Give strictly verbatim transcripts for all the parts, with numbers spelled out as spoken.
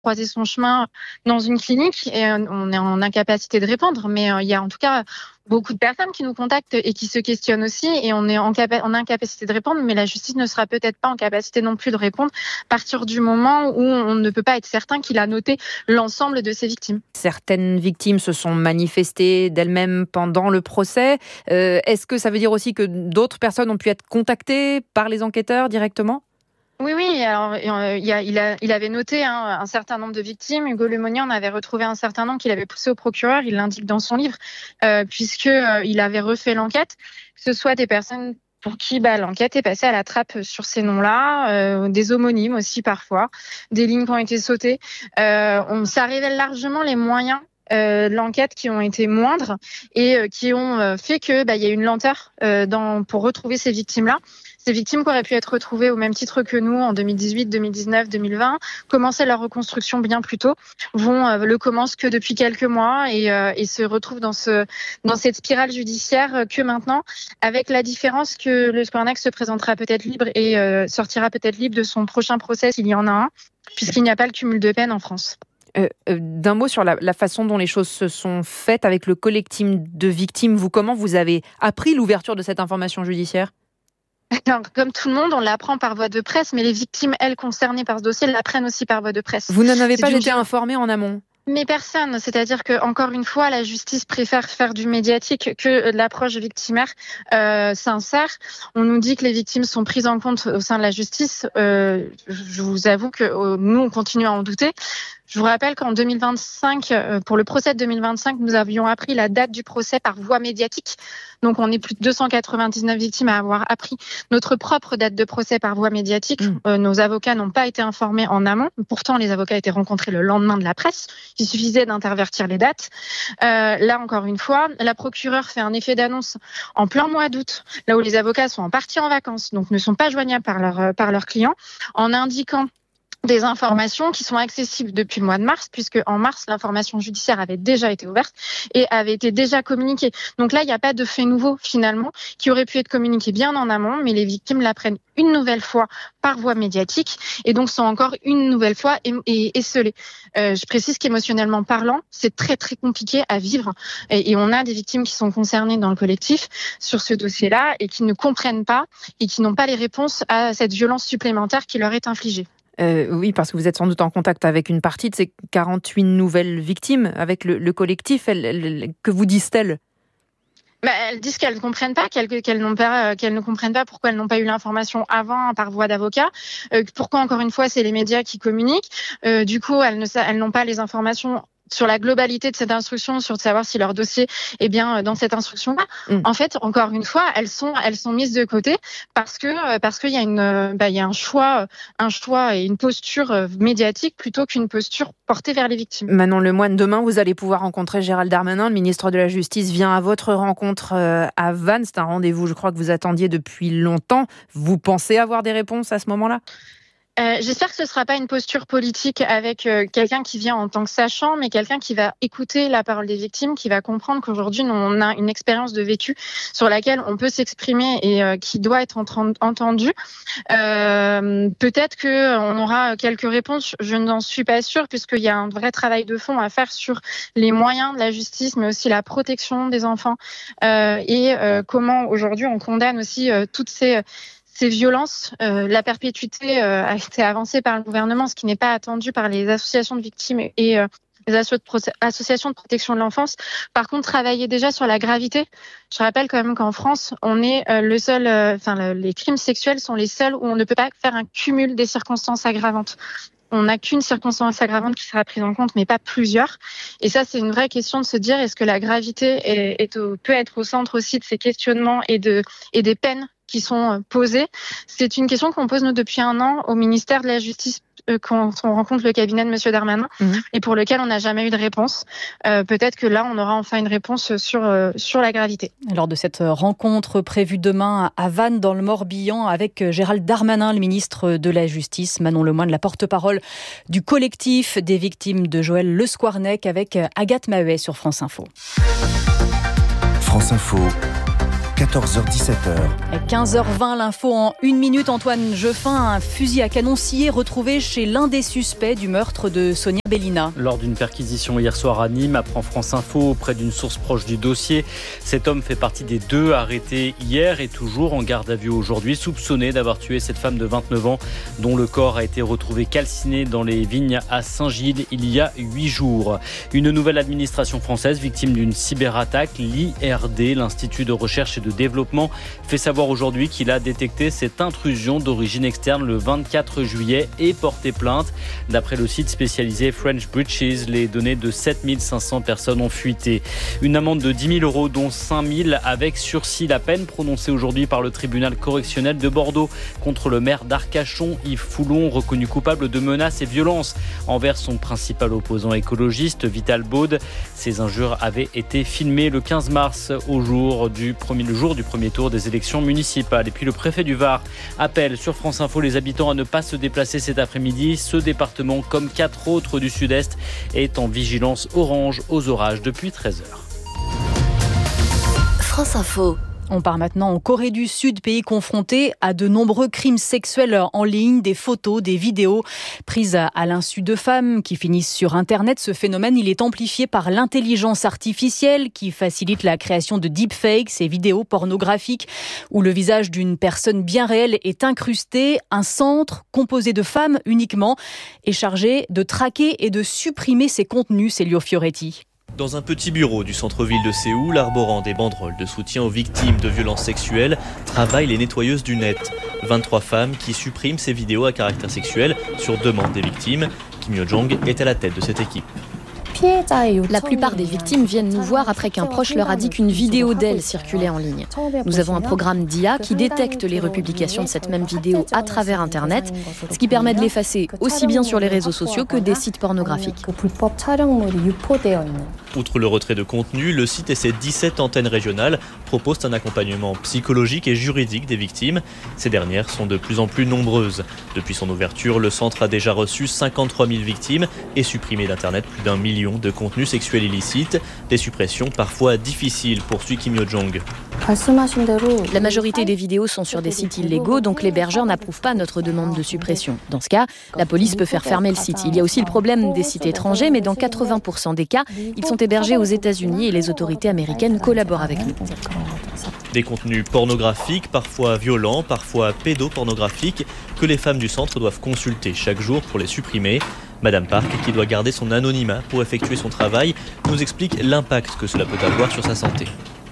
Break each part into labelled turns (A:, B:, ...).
A: croisé son chemin dans une clinique et on est en incapacité de répondre. Mais il y a en tout cas beaucoup de personnes qui nous contactent et qui se questionnent aussi et on est en, capa- en incapacité de répondre, mais la justice ne sera peut-être pas en capacité non plus de répondre à partir du moment où on ne peut pas être certain qu'il a noté l'ensemble de ses victimes.
B: Certaines victimes se sont manifestées d'elles-mêmes pendant le procès. Euh, est-ce que ça veut dire aussi que d'autres personnes ont pu être contactées par les enquêteurs directement ?
A: Oui, oui. Alors, euh, il, a, il, a, il avait noté hein, un certain nombre de victimes. Hugo Lemonnier en avait retrouvé un certain nombre qu'il avait poussé au procureur. Il l'indique dans son livre, euh, puisque euh, il avait refait l'enquête. Que ce soit des personnes pour qui bah, l'enquête est passée à la trappe sur ces noms-là, euh, des homonymes aussi parfois, des lignes qui ont été sautées. Euh, on, ça révèle largement les moyens Euh, de l'enquête qui ont été moindres et euh, qui ont euh, fait que bah, y a une lenteur euh, dans, pour retrouver ces victimes-là. Ces victimes qui auraient pu être retrouvées au même titre que nous en deux mille dix-huit, deux mille dix-neuf, deux mille vingt, commençaient leur reconstruction bien plus tôt, vont euh, le commencent que depuis quelques mois et, euh, et se retrouvent dans, ce, dans cette spirale judiciaire que maintenant, avec la différence que le Squarnex se présentera peut-être libre et euh, sortira peut-être libre de son prochain procès s'il y en a un, puisqu'il n'y a pas le cumul de peine en France.
B: Euh, euh, d'un mot sur la, la façon dont les choses se sont faites avec le collectif de victimes, vous, comment vous avez appris l'ouverture de cette information judiciaire ?
A: Alors, comme tout le monde, on l'apprend par voie de presse, mais les victimes, elles, concernées par ce dossier, l'apprennent aussi par voie de presse.
B: Vous n'en avez
A: C'est
B: pas
A: une...
B: été informé en amont ?
A: Mais personne, c'est-à-dire que encore une fois, la justice préfère faire du médiatique que de l'approche victimaire euh, sincère. On nous dit que les victimes sont prises en compte au sein de la justice. Euh, je vous avoue que euh, nous, on continue à en douter. Je vous rappelle qu'en deux mille vingt-cinq, euh, pour le procès de deux mille vingt-cinq, nous avions appris la date du procès par voie médiatique. Donc, on est plus de deux cent quatre-vingt-dix-neuf victimes à avoir appris notre propre date de procès par voie médiatique. Mmh. Euh, nos avocats n'ont pas été informés en amont. Pourtant, les avocats étaient rencontrés le lendemain de la presse. Il suffisait d'intervertir les dates. Euh, là, encore une fois, la procureure fait un effet d'annonce en plein mois d'août, là où les avocats sont en partie en vacances, donc ne sont pas joignables par leurs par leurs clients, en indiquant des informations qui sont accessibles depuis le mois de mars, puisque en mars, l'information judiciaire avait déjà été ouverte et avait été déjà communiquée. Donc là, il n'y a pas de fait nouveau, finalement, qui aurait pu être communiqué bien en amont, mais les victimes l'apprennent une nouvelle fois par voie médiatique et donc sont encore une nouvelle fois esselées. Euh, je précise qu'émotionnellement parlant, c'est très, très compliqué à vivre et, et on a des victimes qui sont concernées dans le collectif sur ce dossier-là et qui ne comprennent pas et qui n'ont pas les réponses à cette violence supplémentaire qui leur est infligée.
B: Euh, oui, parce que vous êtes sans doute en contact avec une partie de ces quarante-huit nouvelles victimes, avec le, le collectif. Elles, elles, que vous disent-elles ?
A: Bah, elles disent qu'elles ne comprennent pas, qu'elles, qu'elles, n'ont pas, qu'elles ne comprennent pas pourquoi elles n'ont pas eu l'information avant par voie d'avocat. Euh, pourquoi, encore une fois, c'est les médias qui communiquent. Euh, du coup, elles, ne, elles n'ont pas les informations sur la globalité de cette instruction, sur de savoir si leur dossier est bien dans cette instruction-là. Mmh. En fait, encore une fois, elles sont, elles sont mises de côté parce que, parce qu'il y a une, bah, il y a un choix, un choix et une posture médiatique plutôt qu'une posture portée vers les victimes.
B: Manon Lemoine, demain, vous allez pouvoir rencontrer Gérald Darmanin. Le ministre de la Justice vient à votre rencontre à Vannes. C'est un rendez-vous, je crois, que vous attendiez depuis longtemps. Vous pensez avoir des réponses à ce moment-là ?
A: Euh, j'espère que ce ne sera pas une posture politique avec euh, quelqu'un qui vient en tant que sachant, mais quelqu'un qui va écouter la parole des victimes, qui va comprendre qu'aujourd'hui, on a une expérience de vécu sur laquelle on peut s'exprimer et euh, qui doit être entendue. Euh, peut-être qu'on aura quelques réponses, je n'en suis pas sûre, puisqu'il y a un vrai travail de fond à faire sur les moyens de la justice, mais aussi la protection des enfants euh, et euh, comment aujourd'hui on condamne aussi euh, toutes ces... Ces violences, euh, la perpétuité euh, a été avancée par le gouvernement, ce qui n'est pas attendu par les associations de victimes et euh, les asso- de pro- associations de protection de l'enfance. Par contre, travailler déjà sur la gravité. Je rappelle quand même qu'en France, on est euh, le seul, enfin, euh, le, les crimes sexuels sont les seuls où on ne peut pas faire un cumul des circonstances aggravantes. On n'a qu'une circonstance aggravante qui sera prise en compte, mais pas plusieurs. Et ça, c'est une vraie question de se dire, est-ce que la gravité est, est au, peut être au centre aussi de ces questionnements et, de, et des peines qui sont posées. C'est une question qu'on pose nous depuis un an au ministère de la Justice euh, quand on rencontre le cabinet de Monsieur Darmanin mmh. et pour lequel on n'a jamais eu de réponse. Euh, peut-être que là, on aura enfin une réponse sur, euh, sur la gravité.
C: Lors de cette rencontre prévue demain à Vannes, dans le Morbihan, avec Gérald Darmanin, le ministre de la Justice, Manon Lemoine, la porte-parole du collectif des victimes de Joël Le Squarneck, avec Agathe Maheuet sur France Info.
D: France Info. quatorze heures dix-sept heures.
C: quinze heures vingt, l'info en une minute. Antoine Jeffin, un fusil à canon scié retrouvé chez l'un des suspects du meurtre de Sonia Bellina.
E: Lors d'une perquisition hier soir à Nîmes, apprend France Info auprès d'une source proche du dossier. Cet homme fait partie des deux arrêtés hier et toujours en garde à vue aujourd'hui, soupçonné d'avoir tué cette femme de vingt-neuf ans dont le corps a été retrouvé calciné dans les vignes à Saint-Gilles il y a huit jours. Une nouvelle administration française victime d'une cyberattaque, l'I R D, l'Institut de recherche et de développement, fait savoir aujourd'hui qu'il a détecté cette intrusion d'origine externe le vingt-quatre juillet et porté plainte. D'après le site spécialisé French Breaches, les données de sept mille cinq cents personnes ont fuité. Une amende de dix mille euros, dont cinq mille avec sursis. La peine prononcée aujourd'hui par le tribunal correctionnel de Bordeaux contre le maire d'Arcachon, Yves Foulon, reconnu coupable de menaces et violences envers son principal opposant écologiste, Vital Baude. Ces injures avaient été filmées le quinze mars, au jour du premier, le jour du premier tour des élections municipales. Et puis le préfet du Var appelle sur France Info les habitants à ne pas se déplacer cet après-midi. Ce département, comme quatre autres du Sud-Est, est en vigilance orange aux orages depuis treize heures.
F: France Info.
C: On part maintenant en Corée du Sud, pays confronté à de nombreux crimes sexuels en ligne, des photos, des vidéos prises à l'insu de femmes qui finissent sur Internet. Ce phénomène, il est amplifié par l'intelligence artificielle qui facilite la création de deepfakes, ces vidéos pornographiques où le visage d'une personne bien réelle est incrusté. Un centre composé de femmes uniquement est chargé de traquer et de supprimer ces contenus, Célio Fioretti.
G: Dans un petit bureau du centre-ville de Séoul, arborant des banderoles de soutien aux victimes de violences sexuelles, travaillent les nettoyeuses du net. vingt-trois femmes qui suppriment ces vidéos à caractère sexuel sur demande des victimes. Kim Yo-jong est à la tête de cette équipe.
F: La plupart des victimes viennent nous voir après qu'un proche leur a dit qu'une vidéo d'elle circulait en ligne. Nous avons un programme d'I A qui détecte les republications de cette même vidéo à travers Internet, ce qui permet de l'effacer aussi bien sur les réseaux sociaux que des sites pornographiques.
G: Outre le retrait de contenu, le site et ses dix-sept antennes régionales proposent un accompagnement psychologique et juridique des victimes. Ces dernières sont de plus en plus nombreuses. Depuis son ouverture, le centre a déjà reçu cinquante-trois mille victimes et supprimé d'Internet plus d'un million de contenus sexuels illicites. Des suppressions parfois difficiles, poursuit Kim Yo-jong.
F: La majorité des vidéos sont sur des sites illégaux, donc l'hébergeur n'approuve pas notre demande de suppression. Dans ce cas, la police peut faire fermer le site. Il y a aussi le problème des sites étrangers, mais dans quatre-vingts pour cent des cas, ils sont hébergés aux États-Unis et les autorités américaines collaborent avec nous.
G: Des contenus pornographiques, parfois violents, parfois pédopornographiques, que les femmes du centre doivent consulter chaque jour pour les supprimer. Madame Park, qui doit garder son anonymat pour effectuer son travail, nous explique l'impact que cela peut avoir sur sa santé.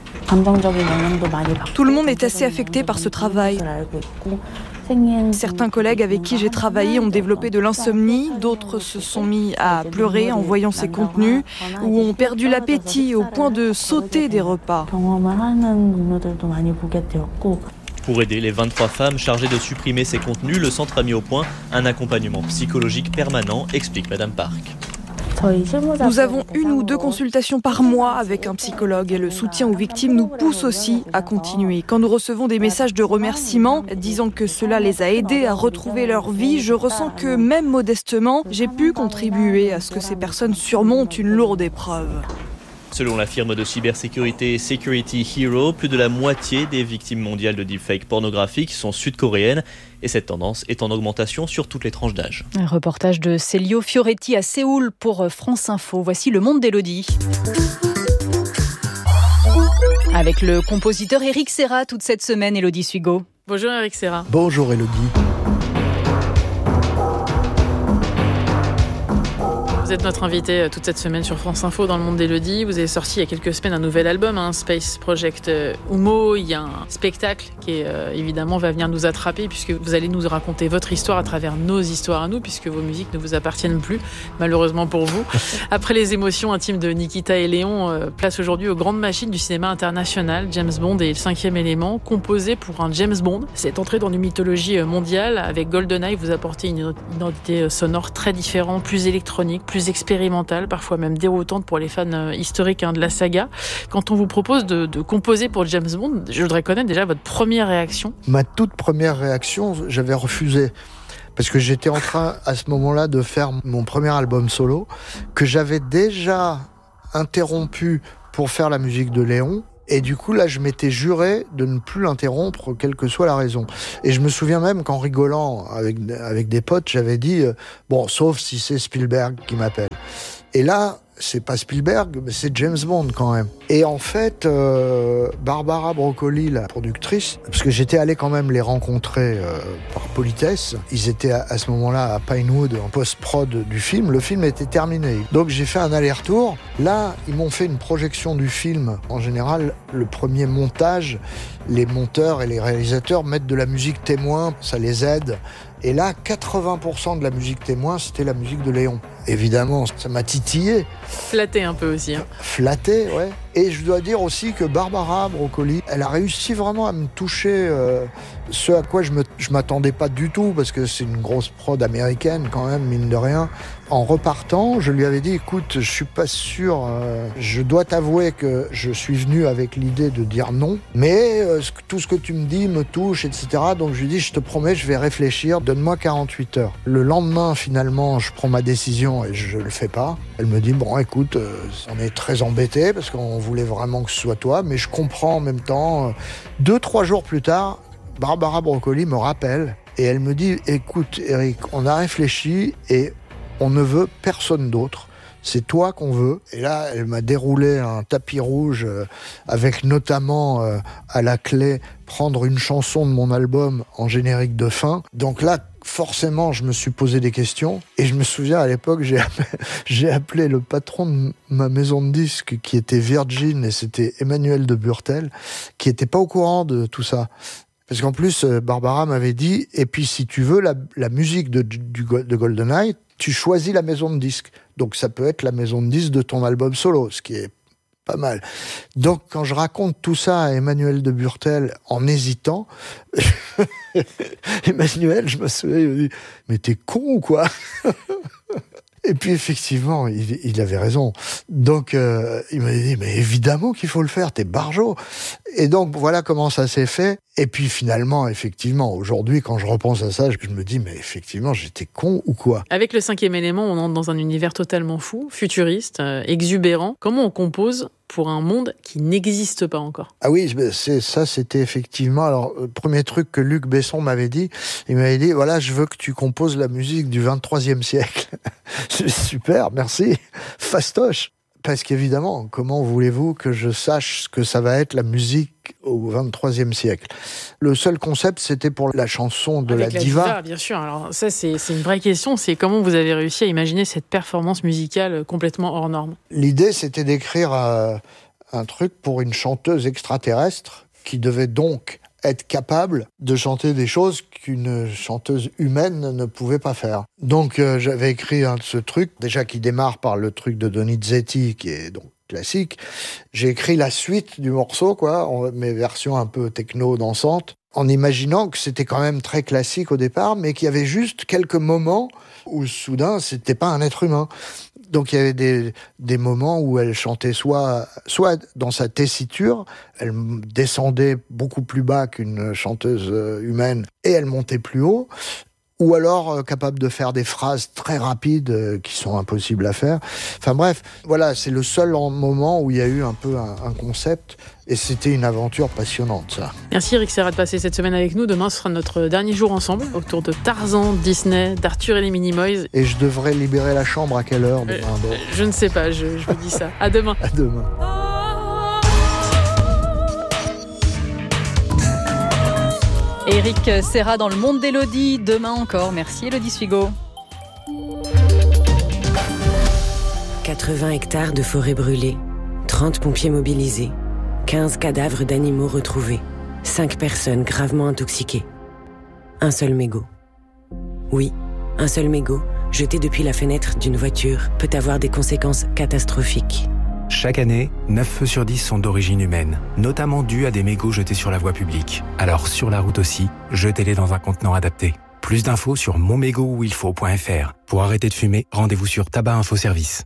H: Tout le monde est assez affecté par ce travail. Certains collègues avec qui j'ai travaillé ont développé de l'insomnie, d'autres se sont mis à pleurer en voyant ces contenus ou ont perdu l'appétit au point de sauter des repas.
G: Pour aider les vingt-trois femmes chargées de supprimer ces contenus, le centre a mis au point un accompagnement psychologique permanent, explique Madame Park.
H: Nous avons une ou deux consultations par mois avec un psychologue et le soutien aux victimes nous pousse aussi à continuer. Quand nous recevons des messages de remerciements disant que cela les a aidés à retrouver leur vie, je ressens que même modestement, j'ai pu contribuer à ce que ces personnes surmontent une lourde épreuve.
G: Selon la firme de cybersécurité Security Hero, plus de la moitié des victimes mondiales de deepfakes pornographiques sont sud-coréennes et cette tendance est en augmentation sur toutes les tranches d'âge.
C: Un reportage de Célio Fioretti à Séoul pour France Info. Voici le monde d'Élodie. Avec le compositeur Éric Serra toute cette semaine, Élodie Sugo.
I: Bonjour Éric Serra.
J: Bonjour Élodie.
I: Vous êtes notre invité toute cette semaine sur France Info dans le monde d'Élodie. Vous avez sorti il y a quelques semaines un nouvel album, hein, Space Project Humo. Il y a un spectacle qui est, euh, évidemment va venir nous attraper puisque vous allez nous raconter votre histoire à travers nos histoires à nous puisque vos musiques ne vous appartiennent plus, malheureusement pour vous. Après les émotions intimes de Nikita et Léon, euh, place aujourd'hui aux grandes machines du cinéma international, James Bond et le cinquième élément, composé pour un James Bond. C'est entré dans une mythologie mondiale. Avec GoldenEye, vous apportez une identité sonore très différente, plus électronique, plus expérimentale, parfois même déroutante pour les fans historiques hein, de la saga. Quand on vous propose de, de composer pour James Bond, je voudrais connaître déjà votre première réaction.
J: Ma toute première réaction, j'avais refusé. Parce que j'étais en train, à ce moment-là, de faire mon premier album solo, que j'avais déjà interrompu pour faire la musique de Léon. Et du coup, là, je m'étais juré de ne plus l'interrompre, quelle que soit la raison. Et je me souviens même qu'en rigolant avec, avec des potes, j'avais dit, euh, bon, sauf si c'est Spielberg qui m'appelle. Et là, c'est pas Spielberg, mais c'est James Bond quand même. Et en fait, euh, Barbara Broccoli, la productrice, parce que j'étais allé quand même les rencontrer euh, par politesse, ils étaient à, à ce moment-là à Pinewood, en post-prod du film, le film était terminé. Donc j'ai fait un aller-retour. Là, ils m'ont fait une projection du film. En général, le premier montage, les monteurs et les réalisateurs mettent de la musique témoin, ça les aide. Et là, quatre-vingts pour cent de la musique témoin, c'était la musique de Léon. Évidemment, ça m'a titillé.
I: Flatté un peu aussi. Hein.
J: Flatté, ouais. Et je dois dire aussi que Barbara Broccoli, elle a réussi vraiment à me toucher euh, ce à quoi je me, je m'attendais pas du tout, parce que c'est une grosse prod américaine quand même, mine de rien. En repartant, je lui avais dit, écoute, je suis pas sûr, euh, je dois t'avouer que je suis venu avec l'idée de dire non, mais euh, tout ce que tu me dis me touche, et cetera. Donc je lui dis, je te promets, je vais réfléchir, donne-moi quarante-huit heures. Le lendemain, finalement, je prends ma décision et je le fais pas. Elle me dit, bon, écoute, euh, on est très embêtés parce qu'on voulait vraiment que ce soit toi, mais je comprends en même temps. Deux, trois jours plus tard, Barbara Broccoli me rappelle et elle me dit, écoute, Eric, on a réfléchi et on ne veut personne d'autre. C'est toi qu'on veut. Et là, elle m'a déroulé un tapis rouge euh, avec notamment euh, à la clé prendre une chanson de mon album en générique de fin. Donc là, forcément, je me suis posé des questions. Et je me souviens, à l'époque, j'ai appelé, j'ai appelé le patron de ma maison de disques, qui était Virgin, et c'était Emmanuel de Burtel, qui était pas au courant de tout ça. Parce qu'en plus, Barbara m'avait dit, et puis si tu veux la, la musique de, du, de GoldenEye, tu choisis la maison de disques. Donc ça peut être la maison de disques de ton album solo, ce qui est pas mal. Donc quand je raconte tout ça à Emmanuel de Burtel en hésitant, Emmanuel, je me souviens, il m'a dit, mais t'es con ou quoi? Et puis effectivement, il, il avait raison. Donc euh, il m'a dit, mais évidemment qu'il faut le faire, t'es barjot. Et donc voilà comment ça s'est fait. Et puis finalement, effectivement, aujourd'hui, quand je repense à ça, je me dis, mais effectivement, j'étais con ou quoi?
I: Avec le cinquième élément, on entre dans un univers totalement fou, futuriste, euh, exubérant. Comment on compose pour un monde qui n'existe pas encore?
J: Ah oui, c'est, ça c'était effectivement... Alors, le premier truc que Luc Besson m'avait dit, il m'avait dit, voilà, je veux que tu composes la musique du vingt-troisième siècle. Super, merci, fastoche. Parce qu'évidemment, comment voulez-vous que je sache ce que ça va être la musique au vingt-troisième siècle? Le seul concept, c'était pour la chanson de
I: Avec
J: la,
I: la
J: diva.
I: diva. Bien sûr, alors ça c'est, c'est une vraie question, c'est comment vous avez réussi à imaginer cette performance musicale complètement hors norme?
J: L'idée, c'était d'écrire euh, un truc pour une chanteuse extraterrestre qui devait donc être capable de chanter des choses qu'une chanteuse humaine ne pouvait pas faire. Donc euh, j'avais écrit un, ce truc, déjà qui démarre par le truc de Donizetti, qui est donc classique. J'ai écrit la suite du morceau, quoi, en, mes versions un peu techno dansantes, en imaginant que c'était quand même très classique au départ, mais qu'il y avait juste quelques moments où soudain c'était pas un être humain. Donc il y avait des, des moments où elle chantait soit, soit dans sa tessiture, elle descendait beaucoup plus bas qu'une chanteuse humaine et elle montait plus haut, ou alors euh, capable de faire des phrases très rapides euh, qui sont impossibles à faire. Enfin bref, voilà, c'est le seul moment où il y a eu un peu un, un concept, et c'était une aventure passionnante, ça.
I: Merci Eric Serra de passer cette semaine avec nous. Demain, ce sera notre dernier jour ensemble, autour de Tarzan, Disney, d'Arthur et les Minimoys.
J: Et je devrais libérer la chambre à quelle heure demain?
I: euh, Je ne sais pas, je, je vous dis ça. À demain.
J: À demain.
C: Eric Serra dans le monde d'Élodie, demain encore. Merci Élodie Suigo.
D: quatre-vingts hectares de forêt brûlée, trente pompiers mobilisés, quinze cadavres d'animaux retrouvés, cinq personnes gravement intoxiquées. Un seul mégot. Oui, un seul mégot, jeté depuis la fenêtre d'une voiture, peut avoir des conséquences catastrophiques.
K: Chaque année, neuf feux sur dix sont d'origine humaine, notamment dus à des mégots jetés sur la voie publique. Alors sur la route aussi, jetez-les dans un contenant adapté. Plus d'infos sur mon mégot où il faut point f r. Pour arrêter de fumer, rendez-vous sur Tabac Info Service.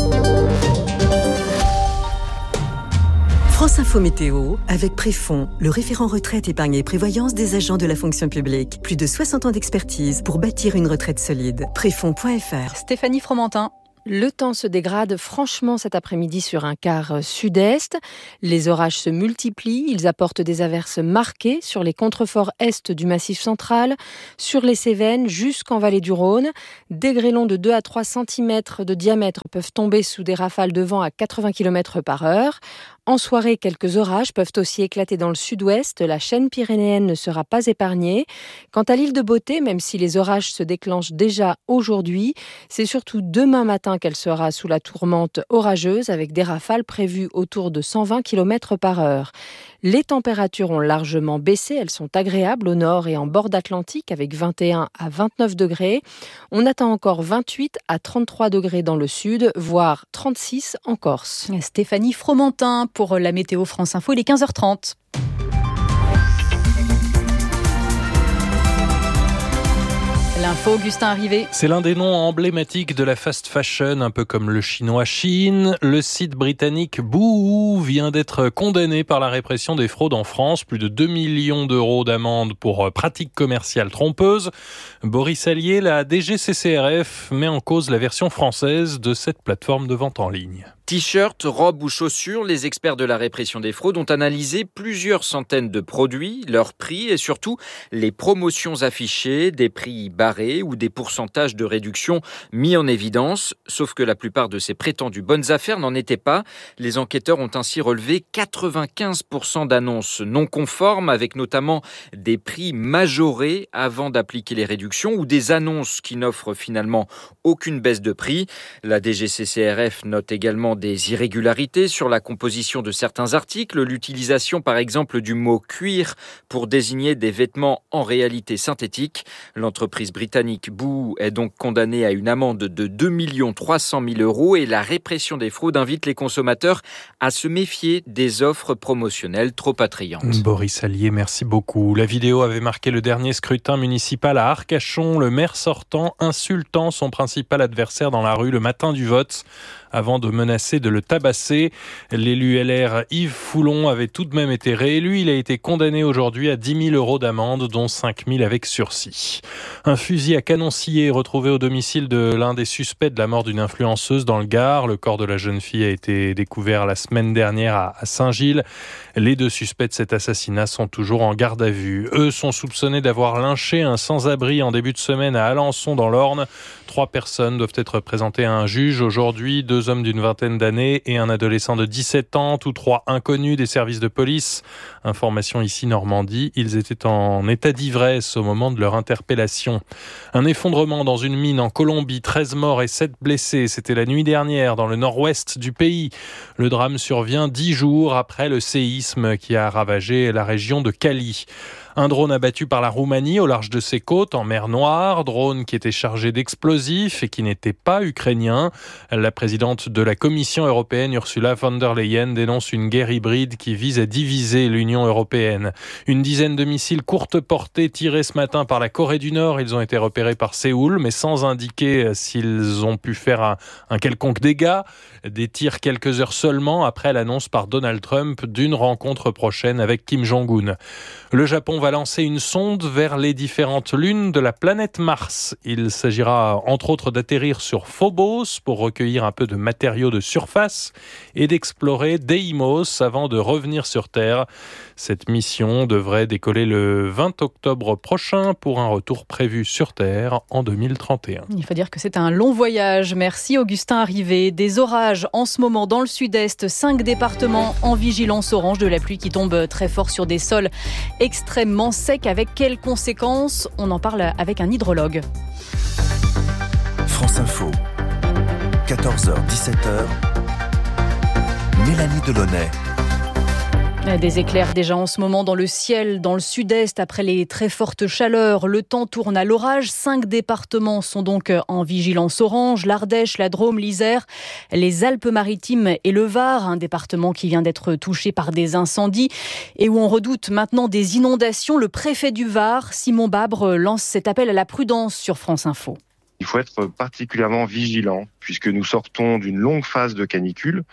L: France Info Météo, avec Préfond, le référent retraite, épargne et prévoyance des agents de la fonction publique. Plus de soixante ans d'expertise pour bâtir une retraite solide. Préfond point f r.
C: Stéphanie Fromentin.
M: Le temps se dégrade franchement cet après-midi sur un quart sud-est. Les orages se multiplient. Ils apportent des averses marquées sur les contreforts est du Massif central, sur les Cévennes jusqu'en vallée du Rhône. Des grêlons de deux à trois centimètres de diamètre peuvent tomber sous des rafales de vent à quatre-vingts kilomètres par heure. En soirée, quelques orages peuvent aussi éclater dans le sud-ouest. La chaîne pyrénéenne ne sera pas épargnée. Quant à l'île de Beauté, même si les orages se déclenchent déjà aujourd'hui, c'est surtout demain matin qu'elle sera sous la tourmente orageuse avec des rafales prévues autour de cent vingt kilomètres par heure. Les températures ont largement baissé. Elles sont agréables au nord et en bord d'Atlantique avec vingt et un à vingt-neuf degrés. On attend encore vingt-huit à trente-trois degrés dans le sud, voire trente-six en Corse.
C: Stéphanie Fromentin pour la météo France Info, il est quinze heures trente. L'info, Augustin Arrivé.
N: C'est l'un des noms emblématiques de la fast fashion, un peu comme le chinois Shein. Le site britannique Boohoo vient d'être condamné par la répression des fraudes en France. Plus de deux millions d'euros d'amende pour pratiques commerciales trompeuses. Boris Allier, la D G C C R F, met en cause la version française de cette plateforme de vente en ligne.
O: T-shirts, robes ou chaussures, les experts de la répression des fraudes ont analysé plusieurs centaines de produits, leurs prix et surtout les promotions affichées, des prix barrés ou des pourcentages de réduction mis en évidence. Sauf que la plupart de ces prétendues bonnes affaires n'en étaient pas. Les enquêteurs ont ainsi relevé quatre-vingt-quinze pour cent d'annonces non conformes, avec notamment des prix majorés avant d'appliquer les réductions ou des annonces qui n'offrent finalement aucune baisse de prix. La D G C C R F note également des irrégularités sur la composition de certains articles, l'utilisation par exemple du mot cuir pour désigner des vêtements en réalité synthétiques. L'entreprise britannique Boohoo est donc condamnée à une amende de deux millions trois cent mille euros et la répression des fraudes invite les consommateurs à se méfier des offres promotionnelles trop attrayantes.
N: Boris Allier, merci beaucoup. La vidéo avait marqué le dernier scrutin municipal à Arcachon, le maire sortant insultant son principal adversaire dans la rue le matin du vote avant de menacer de le tabasser. L'élu L R Yves Foulon avait tout de même été réélu. Il a été condamné aujourd'hui à dix mille euros d'amende, dont cinq mille avec sursis. Un fusil à canon scié retrouvé au domicile de l'un des suspects de la mort d'une influenceuse dans le Gard. Le corps de la jeune fille a été découvert la semaine dernière à Saint-Gilles. Les deux suspects de cet assassinat sont toujours en garde à vue. Eux sont soupçonnés d'avoir lynché un sans-abri en début de semaine à Alençon dans l'Orne. Trois personnes doivent être présentées à un juge aujourd'hui. Deux hommes d'une vingtaine d'années et un adolescent de dix-sept ans, tous trois inconnus des services de police. Information ici Normandie, ils étaient en état d'ivresse au moment de leur interpellation. Un effondrement dans une mine en Colombie, treize morts et sept blessés. C'était la nuit dernière dans le nord-ouest du pays. Le drame survient dix jours après le séisme qui a ravagé la région de Cali. Un drone abattu par la Roumanie au large de ses côtes en mer Noire, drone qui était chargé d'explosifs et qui n'était pas ukrainien. La présidente de la Commission européenne, Ursula von der Leyen, dénonce une guerre hybride qui vise à diviser l'Union européenne. Une dizaine de missiles courte portée tirés ce matin par la Corée du Nord. Ils ont été repérés par Séoul, mais sans indiquer s'ils ont pu faire un, un quelconque dégât. Des tirs quelques heures seulement après l'annonce par Donald Trump d'une rencontre prochaine avec Kim Jong-un. Le Japon va lancer une sonde vers les différentes lunes de la planète Mars. Il s'agira entre autres d'atterrir sur Phobos pour recueillir un peu de matériaux de surface et d'explorer Deimos avant de revenir sur Terre. Cette mission devrait décoller le vingt octobre prochain pour un retour prévu sur Terre en deux mille trente et un.
C: Il faut dire que c'est un long voyage. Merci Augustin Arrivé. Des orages en ce moment dans le sud-est. Cinq départements en vigilance orange, de la pluie qui tombe très fort sur des sols extrêmement secs. Avec quelles conséquences ? On en parle avec un hydrologue.
P: France Info, quatorze heures dix-sept heures, Mélanie Delaunay.
C: Des éclairs déjà en ce moment dans le ciel, dans le sud-est, après les très fortes chaleurs. Le temps tourne à l'orage. Cinq départements sont donc en vigilance orange. L'Ardèche, la Drôme, l'Isère, les Alpes-Maritimes et le Var, un département qui vient d'être touché par des incendies et où on redoute maintenant des inondations. Le préfet du Var, Simon Babre, lance cet appel à la prudence sur France Info.
Q: Il faut être particulièrement vigilant puisque nous sortons d'une longue phase de canicule.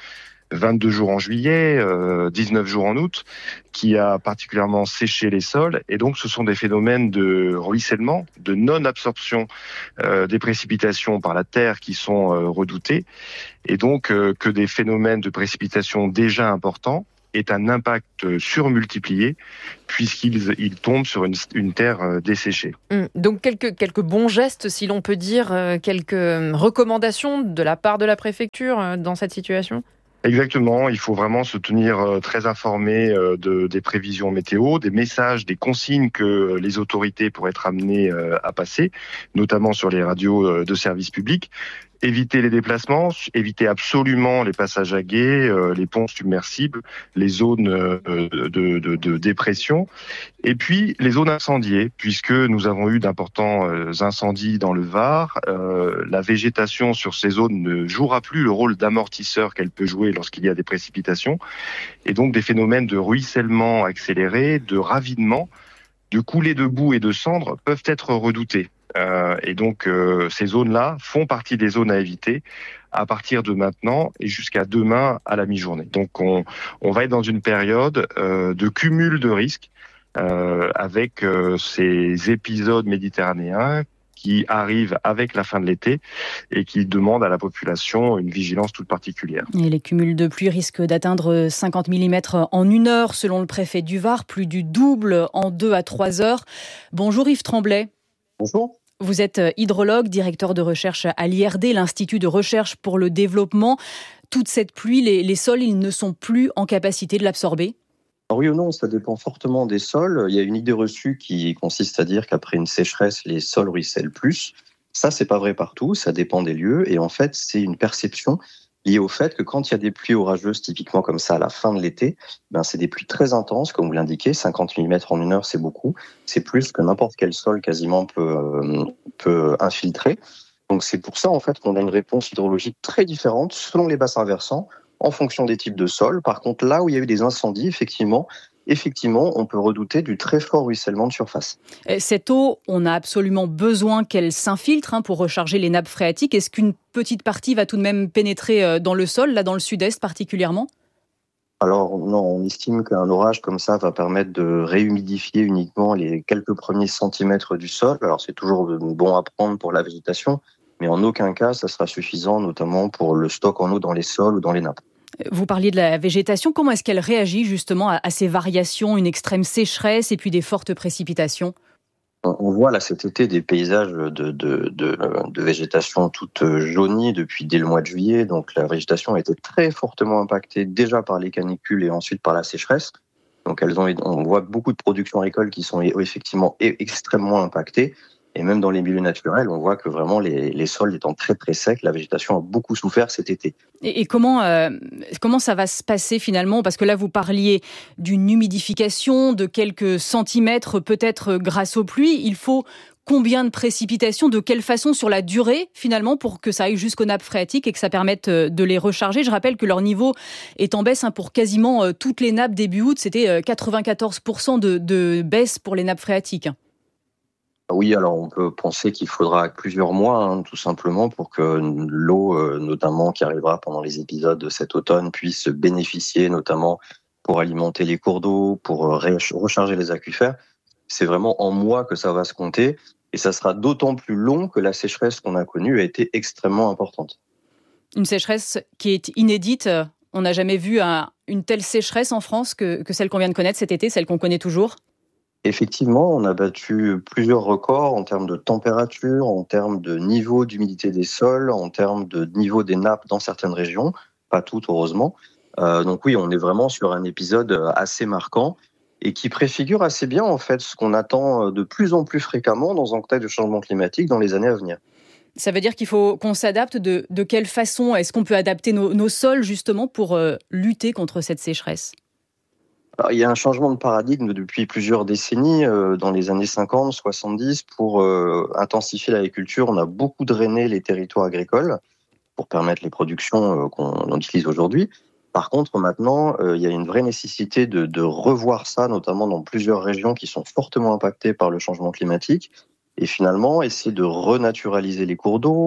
Q: vingt-deux jours en juillet, euh, dix-neuf jours en août, qui a particulièrement séché les sols. Et donc, ce sont des phénomènes de ruissellement, de non-absorption euh, des précipitations par la terre qui sont euh, redoutés. Et donc, euh, que des phénomènes de précipitation déjà importants est un impact surmultiplié puisqu'ils ils tombent sur une, une terre desséchée.
B: Mmh. Donc quelques, quelques bons gestes, si l'on peut dire, euh, quelques recommandations de la part de la préfecture euh, dans cette situation ?
Q: Exactement, il faut vraiment se tenir euh, très informé euh, de, des prévisions météo, des messages, des consignes que les autorités pourraient être amenées euh, à passer, notamment sur les radios euh, de service public. Éviter les déplacements, éviter absolument les passages à gué, euh, les ponts submersibles, les zones euh, de, de, de dépression, et puis les zones incendiées, puisque nous avons eu d'importants euh, incendies dans le Var. Euh, la végétation sur ces zones ne jouera plus le rôle d'amortisseur qu'elle peut jouer lorsqu'il y a des précipitations, et donc des phénomènes de ruissellement accéléré, de ravinement, de coulées de boue et de cendres peuvent être redoutés. Euh, et donc euh, ces zones-là font partie des zones à éviter à partir de maintenant et jusqu'à demain à la mi-journée. Donc on, on va être dans une période euh, de cumul de risques euh, avec euh, ces épisodes méditerranéens qui arrivent avec la fin de l'été et qui demandent à la population une vigilance toute particulière.
C: Et les cumuls de pluie risquent d'atteindre cinquante millimètres en une heure selon le préfet du Var, plus du double en deux à trois heures. Bonjour Yves Tremblay.
R: Bonjour.
C: Vous êtes hydrologue, directeur de recherche à l'I R D, l'Institut de recherche pour le développement. Toute cette pluie, les, les sols, ils ne sont plus en capacité de l'absorber ?
R: Oui ou non, ça dépend fortement des sols. Il y a une idée reçue qui consiste à dire qu'après une sécheresse, les sols ruissellent plus. Ça, c'est pas vrai partout, ça dépend des lieux. Et en fait, c'est une perception liée au fait que quand il y a des pluies orageuses, typiquement comme ça à la fin de l'été, ben c'est des pluies très intenses, comme vous l'indiquez, cinquante millimètres en une heure, c'est beaucoup. C'est plus que n'importe quel sol quasiment peut, euh, peut infiltrer. Donc c'est pour ça en fait qu'on a une réponse hydrologique très différente selon les bassins versants, en fonction des types de sols. Par contre, là où il y a eu des incendies, effectivement, effectivement, on peut redouter du très fort ruissellement de surface.
C: Cette eau, on a absolument besoin qu'elle s'infiltre hein, pour recharger les nappes phréatiques. Est-ce qu'une petite partie va tout de même pénétrer dans le sol, là dans le sud-est particulièrement ?
R: Alors non, on estime qu'un orage comme ça va permettre de réhumidifier uniquement les quelques premiers centimètres du sol. Alors c'est toujours bon à prendre pour la végétation, mais en aucun cas ça sera suffisant, notamment pour le stock en eau dans les sols ou dans les nappes.
C: Vous parliez de la végétation, comment est-ce qu'elle réagit justement à ces variations, une extrême sécheresse et puis des fortes précipitations ?
R: On voit là cet été des paysages de, de, de, de végétation toute jaunie depuis dès le mois de juillet. Donc la végétation a été très fortement impactée déjà par les canicules et ensuite par la sécheresse. Donc elles ont, on voit beaucoup de productions agricoles qui sont effectivement extrêmement impactées. Et même dans les milieux naturels, on voit que vraiment les, les sols étant très très secs, la végétation a beaucoup souffert cet été.
C: Et, et comment, euh, comment ça va se passer finalement ? Parce que là, vous parliez d'une humidification de quelques centimètres, peut-être grâce aux pluies. Il faut combien de précipitations ? De quelle façon sur la durée finalement pour que ça aille jusqu'aux nappes phréatiques et que ça permette de les recharger ? Je rappelle que leur niveau est en baisse hein, pour quasiment toutes les nappes début août. C'était quatre-vingt-quatorze pour cent de, de baisse pour les nappes phréatiques.
R: Oui, alors on peut penser qu'il faudra plusieurs mois, hein, tout simplement, pour que l'eau, euh, notamment qui arrivera pendant les épisodes de cet automne, puisse bénéficier, notamment pour alimenter les cours d'eau, pour recharger les aquifères. C'est vraiment en mois que ça va se compter, et ça sera d'autant plus long que la sécheresse qu'on a connue a été extrêmement importante.
C: Une sécheresse qui est inédite. On n'a jamais vu un, une telle sécheresse en France que, que celle qu'on vient de connaître cet été, celle qu'on connaît toujours.
R: Effectivement, on a battu plusieurs records en termes de température, en termes de niveau d'humidité des sols, en termes de niveau des nappes dans certaines régions, pas toutes heureusement. Euh, donc oui, on est vraiment sur un épisode assez marquant et qui préfigure assez bien en fait ce qu'on attend de plus en plus fréquemment dans un contexte de changement climatique dans les années à venir.
C: Ça veut dire qu'il faut qu'on s'adapte. De, de quelle façon est-ce qu'on peut adapter nos, nos sols justement pour euh, lutter contre cette sécheresse ?
R: Alors, il y a un changement de paradigme depuis plusieurs décennies. Euh, dans les années cinquante, soixante-dix, pour euh, intensifier l'agriculture, on a beaucoup drainé les territoires agricoles pour permettre les productions euh, qu'on utilise aujourd'hui. Par contre, maintenant, euh, il y a une vraie nécessité de, de revoir ça, notamment dans plusieurs régions qui sont fortement impactées par le changement climatique. Et finalement, essayer de renaturaliser les cours d'eau,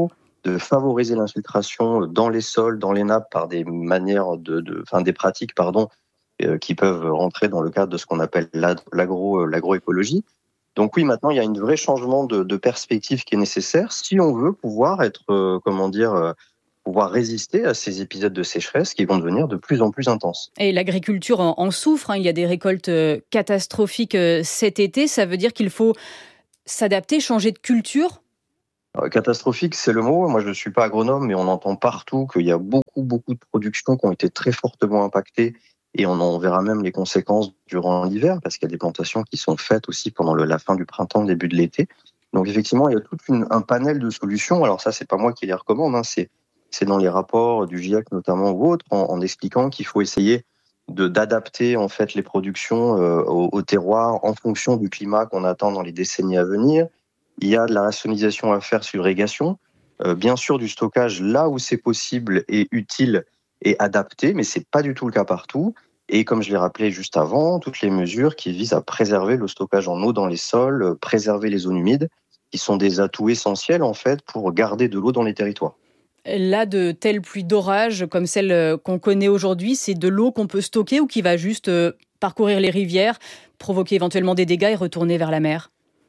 R: de favoriser l'infiltration dans les sols, dans les nappes par des manières de, de enfin des pratiques pardon, euh, qui peuvent rentrer dans le cadre de ce qu'on appelle l'agro, l'agroécologie. Donc oui, maintenant il y a un vrai changement de, de perspective qui est nécessaire si on veut pouvoir être, euh, comment dire, euh, pouvoir résister à ces épisodes de sécheresse qui vont devenir de plus en plus intenses.
C: Et l'agriculture en, en souffre, hein. Il y a des récoltes catastrophiques cet été. Ça veut dire qu'il faut s'adapter, changer de culture ?
R: Alors, catastrophique, c'est le mot. Moi, je ne suis pas agronome, mais on entend partout qu'il y a beaucoup, beaucoup de productions qui ont été très fortement impactées et on en verra même les conséquences durant l'hiver parce qu'il y a des plantations qui sont faites aussi pendant le, la fin du printemps, début de l'été. Donc effectivement, il y a tout une, un panel de solutions. Alors ça, c'est pas moi qui les recommande, hein. c'est C'est dans les rapports du GIEC notamment ou autres, en, en expliquant qu'il faut essayer de d'adapter en fait les productions euh, au, au terroir en fonction du climat qu'on attend dans les décennies à venir. Il y a de la rationalisation à faire sur l'irrigation, euh, bien sûr du stockage là où c'est possible et utile et adapté, mais c'est pas du tout le cas partout. Et comme je l'ai rappelé juste avant, toutes les mesures qui visent à préserver le stockage en eau dans les sols, préserver les zones humides, qui sont des atouts essentiels en fait pour garder de l'eau dans les territoires.
C: Là, de telles pluies d'orage comme celle qu'on connaît aujourd'hui, c'est de l'eau qu'on peut stocker ou qui va juste parcourir les rivières, provoquer éventuellement des dégâts et retourner vers la mer ?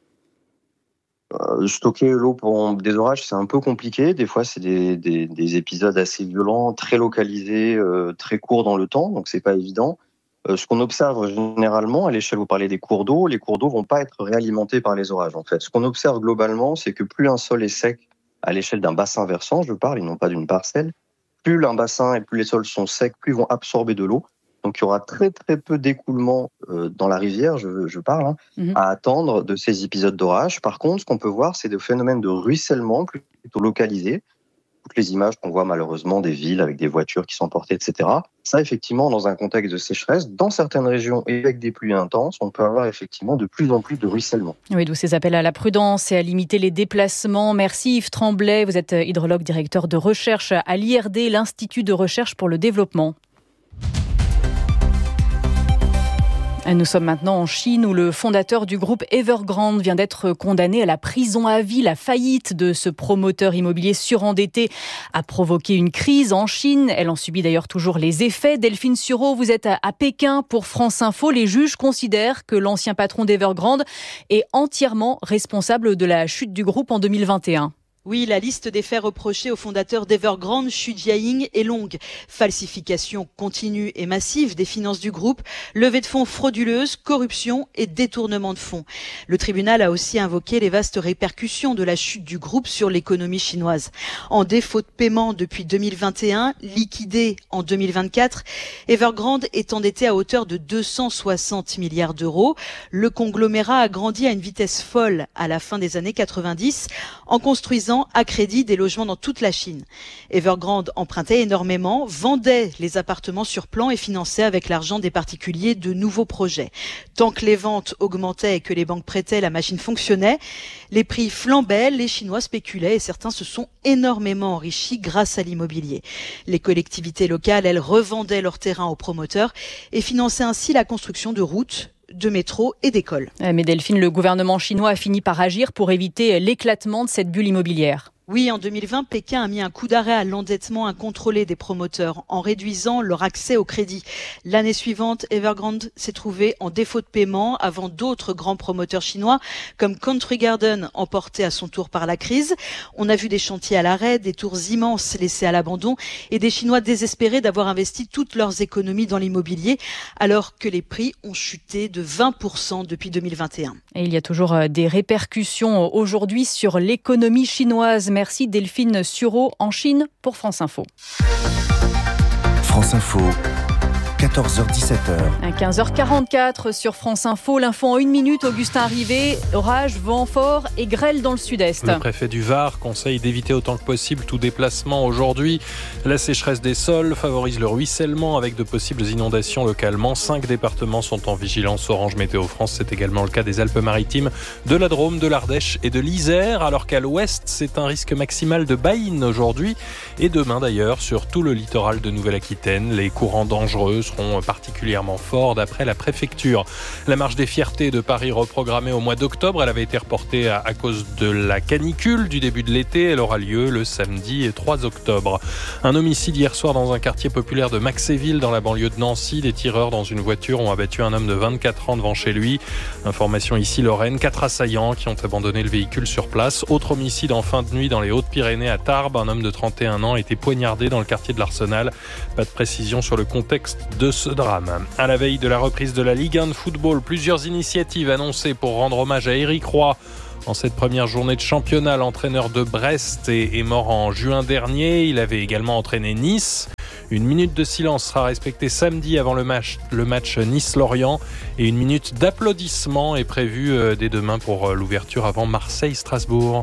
R: euh, Stocker l'eau pour des orages, c'est un peu compliqué. Des fois, c'est des, des, des épisodes assez violents, très localisés, euh, très courts dans le temps, donc c'est pas évident. Euh, ce qu'on observe généralement, à l'échelle, vous parlez des cours d'eau, les cours d'eau vont pas être réalimentés par les orages. En fait, ce qu'on observe globalement, c'est que plus un sol est sec, à l'échelle d'un bassin versant, je parle, et non pas d'une parcelle, plus un bassin et plus les sols sont secs, plus ils vont absorber de l'eau. Donc il y aura très très peu d'écoulement euh, dans la rivière, je, je parle, hein, mmh. à attendre de ces épisodes d'orage. Par contre, ce qu'on peut voir, c'est des phénomènes de ruissellement plutôt localisés. Toutes les images qu'on voit malheureusement des villes avec des voitures qui sont portées, et cetera. Ça, effectivement, dans un contexte de sécheresse, dans certaines régions et avec des pluies intenses, on peut avoir effectivement de plus en plus de ruissellement.
C: Oui, d'où ces appels à la prudence et à limiter les déplacements. Merci Yves Tremblay, vous êtes hydrologue, directeur de recherche à l'I R D, l'Institut de recherche pour le développement. Nous sommes maintenant en Chine où le fondateur du groupe Evergrande vient d'être condamné à la prison à vie. La faillite de ce promoteur immobilier surendetté a provoqué une crise en Chine. Elle en subit d'ailleurs toujours les effets. Delphine Sureau, vous êtes à Pékin pour France Info. Les juges considèrent que l'ancien patron d'Evergrande est entièrement responsable de la chute du groupe en deux mille vingt et un.
S: Oui, la liste des faits reprochés au fondateur d'Evergrande, Xu Jiaying, est longue. Falsification continue et massive des finances du groupe, levée de fonds frauduleuse, corruption et détournement de fonds. Le tribunal a aussi invoqué les vastes répercussions de la chute du groupe sur l'économie chinoise. En défaut de paiement depuis deux mille vingt et un, liquidé en deux mille vingt-quatre, Evergrande est endetté à hauteur de deux cent soixante milliards d'euros. Le conglomérat a grandi à une vitesse folle à la fin des années quatre-vingt-dix en construisant à crédit des logements dans toute la Chine. Evergrande empruntait énormément, vendait les appartements sur plan et finançait avec l'argent des particuliers de nouveaux projets. Tant que les ventes augmentaient et que les banques prêtaient, la machine fonctionnait. Les prix flambaient, les Chinois spéculaient et certains se sont énormément enrichis grâce à l'immobilier. Les collectivités locales, elles, revendaient leurs terrains aux promoteurs et finançaient ainsi la construction de routes, de métro et d'écoles.
C: Mais Delphine, le gouvernement chinois a fini par agir pour éviter l'éclatement de cette bulle immobilière.
S: Oui, en deux mille vingt, Pékin a mis un coup d'arrêt à l'endettement incontrôlé des promoteurs en réduisant leur accès au crédit. L'année suivante, Evergrande s'est trouvé en défaut de paiement avant d'autres grands promoteurs chinois comme Country Garden, emportés à son tour par la crise. On a vu des chantiers à l'arrêt, des tours immenses laissés à l'abandon et des Chinois désespérés d'avoir investi toutes leurs économies dans l'immobilier alors que les prix ont chuté de vingt pour cent depuis deux mille vingt et un.
C: Et il y a toujours des répercussions aujourd'hui sur l'économie chinoise. Merci Delphine Sureau en Chine pour France Info.
P: France Info. quatorze heures dix-sept heures.
C: À quinze heures quarante-quatre sur France Info, l'info en une minute, Augustin Rivet, orage, vent fort et grêle dans le sud-est.
N: Le préfet du Var conseille d'éviter autant que possible tout déplacement aujourd'hui. La sécheresse des sols favorise le ruissellement avec de possibles inondations localement. Cinq départements sont en vigilance orange Météo France. C'est également le cas des Alpes-Maritimes, de la Drôme, de l'Ardèche et de l'Isère. Alors qu'à l'ouest, c'est un risque maximal de baïne aujourd'hui et demain d'ailleurs sur tout le littoral de Nouvelle-Aquitaine. Les courants dangereux sont seront particulièrement forts d'après la préfecture. La marche des fiertés de Paris reprogrammée au mois d'octobre, elle avait été reportée à, à cause de la canicule du début de l'été. Elle aura lieu le samedi trois octobre. Un homicide hier soir dans un quartier populaire de Maxéville dans la banlieue de Nancy. Des tireurs dans une voiture ont abattu un homme de vingt-quatre ans devant chez lui. Information ici Lorraine, quatre assaillants qui ont abandonné le véhicule sur place. Autre homicide en fin de nuit dans les Hautes-Pyrénées à Tarbes. Un homme de trente et un ans a été poignardé dans le quartier de l'Arsenal. Pas de précision sur le contexte de ce drame. À la veille de la reprise de la Ligue un de football, plusieurs initiatives annoncées pour rendre hommage à Éric Roy. En cette première journée de championnat, l'entraîneur de Brest est mort en juin dernier. Il avait également entraîné Nice. Une minute de silence sera respectée samedi avant le match, le match Nice-Lorient. Et une minute d'applaudissement est prévue dès demain pour l'ouverture avant Marseille-Strasbourg.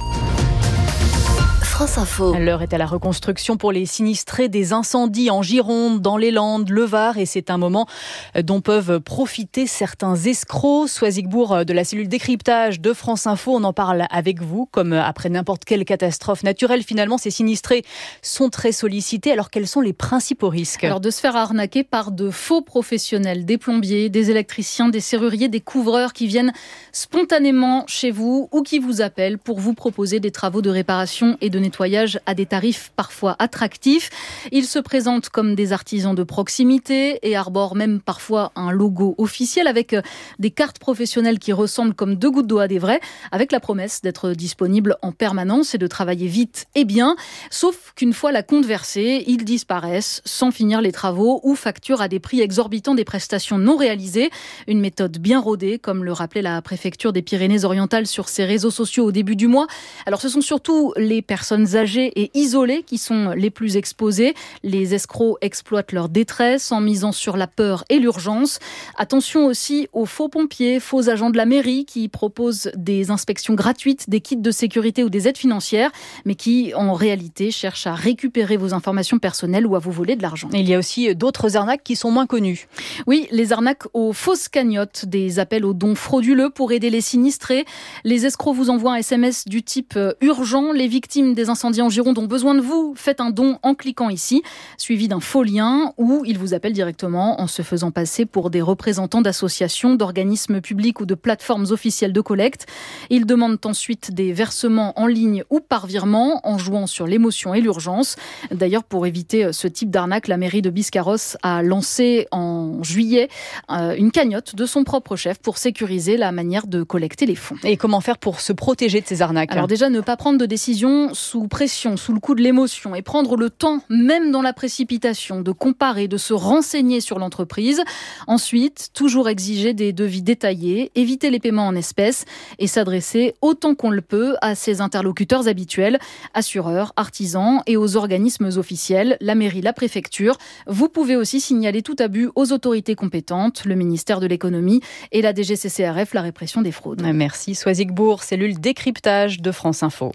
C: France Info. L'heure est à la reconstruction pour les sinistrés des incendies en Gironde, dans les Landes, le Var, et c'est un moment dont peuvent profiter certains escrocs. Soisigbourg de la cellule décryptage de France Info, on en parle avec vous. Comme après n'importe quelle catastrophe naturelle, finalement, ces sinistrés sont très sollicités. Alors, quels sont les principaux risques ?
T: Alors, de se faire arnaquer par de faux professionnels, des plombiers, des électriciens, des serruriers, des couvreurs qui viennent spontanément chez vous ou qui vous appellent pour vous proposer des travaux de réparation et de nettoyage à des tarifs parfois attractifs. Ils se présentent comme des artisans de proximité et arborent même parfois un logo officiel avec des cartes professionnelles qui ressemblent comme deux gouttes d'eau à des vraies, avec la promesse d'être disponible en permanence et de travailler vite et bien. Sauf qu'une fois la compte versée, ils disparaissent sans finir les travaux ou facturent à des prix exorbitants des prestations non réalisées. Une méthode bien rodée, comme le rappelait la préfecture des Pyrénées-Orientales sur ses réseaux sociaux au début du mois. Alors ce sont surtout les personnes âgées et isolées qui sont les plus exposées. Les escrocs exploitent leur détresse en misant sur la peur et l'urgence. Attention aussi aux faux pompiers, faux agents de la mairie qui proposent des inspections gratuites, des kits de sécurité ou des aides financières, mais qui en réalité cherchent à récupérer vos informations personnelles ou à vous voler de l'argent.
C: Et il y a aussi d'autres arnaques qui sont moins connues.
T: Oui, les arnaques aux fausses cagnottes, des appels aux dons frauduleux pour aider les sinistrés. Les escrocs vous envoient un S M S du type urgent. Les victimes des incendies en Gironde ont besoin de vous. Faites un don en cliquant ici, suivi d'un faux lien, ou ils vous appellent directement en se faisant passer pour des représentants d'associations, d'organismes publics ou de plateformes officielles de collecte. Ils demandent ensuite des versements en ligne ou par virement en jouant sur l'émotion et l'urgence. D'ailleurs, pour éviter ce type d'arnaque, la mairie de Biscarrosse a lancé en juillet une cagnotte de son propre chef pour sécuriser la manière de collecter les fonds.
C: Et comment faire pour se protéger de ces arnaques ?
T: Alors déjà, ne pas prendre de décision sous pression, sous le coup de l'émotion et prendre le temps, même dans la précipitation, de comparer, de se renseigner sur l'entreprise. Ensuite, toujours exiger des devis détaillés, éviter les paiements en espèces et s'adresser autant qu'on le peut à ses interlocuteurs habituels, assureurs, artisans et aux organismes officiels, la mairie, la préfecture. Vous pouvez aussi signaler tout abus aux autorités compétentes, le ministère de l'économie et la D G C C R F, la répression des fraudes.
C: Merci. Soisigbourg, cellule décryptage de France Info.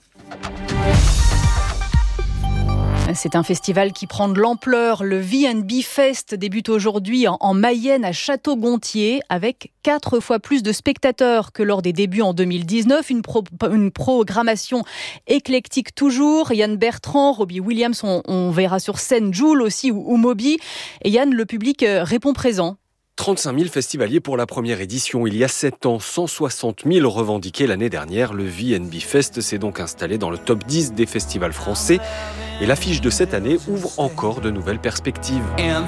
C: C'est un festival qui prend de l'ampleur. Le V and B Fest débute aujourd'hui en, en Mayenne à Château-Gontier avec quatre fois plus de spectateurs que lors des débuts en deux mille dix-neuf. Une, pro, une programmation éclectique toujours. Yann Bertrand, Robbie Williams, on, on verra sur scène Jul aussi ou, ou Moby. Et Yann, le public répond présent.
U: trente-cinq mille festivaliers pour la première édition. Il y a sept ans, cent soixante mille revendiqués l'année dernière. Le V and B Fest s'est donc installé dans le top dix des festivals français. Et l'affiche de cette année ouvre encore de nouvelles perspectives.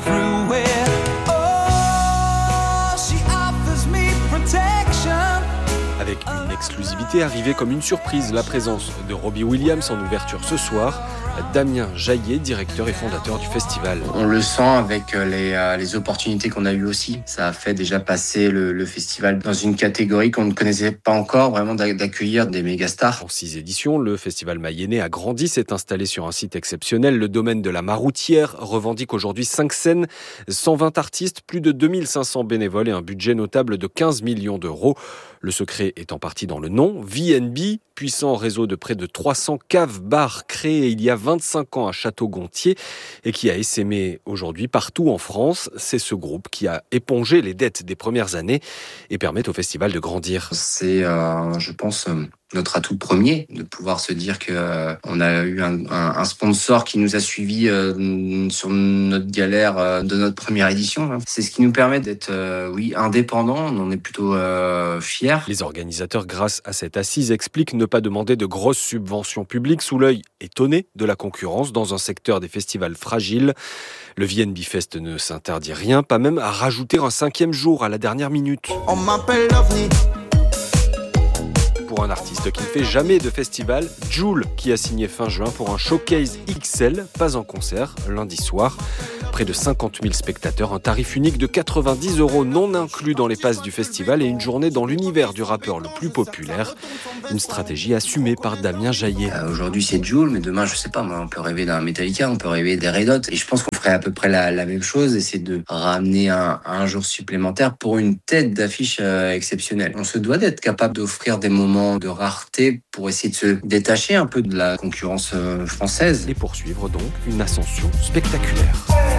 U: Avec une exclusivité arrivée comme une surprise, la présence de Robbie Williams en ouverture ce soir. Damien Jaillet, directeur et fondateur du festival.
V: On le sent avec les, euh, les opportunités qu'on a eues aussi. Ça a fait déjà passer le, le festival dans une catégorie qu'on ne connaissait pas encore, vraiment d'accueillir des méga stars.
U: En six éditions, le festival mayennais a grandi, s'est installé sur un site exceptionnel. Le domaine de la Maroutière revendique aujourd'hui cinq scènes, cent vingt artistes, plus de deux mille cinq cents bénévoles et un budget notable de quinze millions d'euros. Le secret est en partie dans le nom. V and B, puissant réseau de près de trois cents caves-bars créés il y a vingt-cinq ans à Château-Gontier et qui a essaimé aujourd'hui partout en France. C'est ce groupe qui a épongé les dettes des premières années et permet au festival de grandir.
V: C'est, euh, je pense, notre atout premier, de pouvoir se dire que euh, on a eu un, un, un sponsor qui nous a suivis euh, sur notre galère euh, de notre première édition. C'est ce qui nous permet d'être, euh, oui, indépendants. On en est plutôt euh, fiers.
U: Les organisateurs, grâce à cette assise, expliquent ne pas demander de grosses subventions publiques sous l'œil étonné de la concurrence dans un secteur des festivals fragiles. Le V N B Fest ne s'interdit rien, pas même à rajouter un cinquième jour à la dernière minute.
A: On m'appelle l'OVNI.
U: Pour un artiste qui ne fait jamais de festival, Jul, qui a signé fin juin pour un showcase X L, pas en concert, lundi soir. Près de cinquante mille spectateurs, un tarif unique de quatre-vingt-dix euros non inclus dans les passes du festival et une journée dans l'univers du rappeur le plus populaire. Une stratégie assumée par Damien Jaillet.
V: Euh, aujourd'hui c'est Jul, mais demain je sais pas, moi, on peut rêver d'un Metallica, on peut rêver des Red Hot. Et je pense qu'on ferait à peu près la, la même chose, et c'est de ramener un, un jour supplémentaire pour une tête d'affiche euh, exceptionnelle. On se doit d'être capable d'offrir des moments de rareté pour essayer de se détacher un peu de la concurrence euh, française.
U: Et poursuivre donc une ascension spectaculaire.